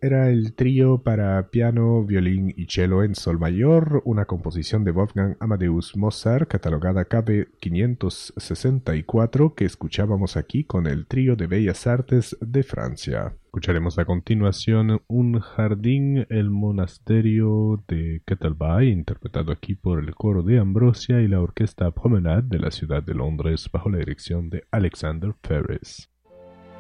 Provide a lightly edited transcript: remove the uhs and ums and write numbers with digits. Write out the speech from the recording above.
era el trío para piano, violín y cello en sol mayor, una composición de Wolfgang Amadeus Mozart, catalogada KB 564, que escuchábamos aquí con el trío de Bellas Artes de Francia. Escucharemos a continuación Un jardín, el monasterio de Kettleby, interpretado aquí por el coro de Ambrosia y la orquesta Promenade de la ciudad de Londres bajo la dirección de Alexander Ferris.